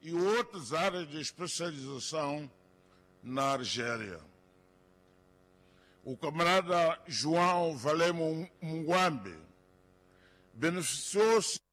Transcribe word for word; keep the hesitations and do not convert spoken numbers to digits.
e outras áreas de especialização na Argélia. O camarada João Valemo Mungwambe beneficiou-se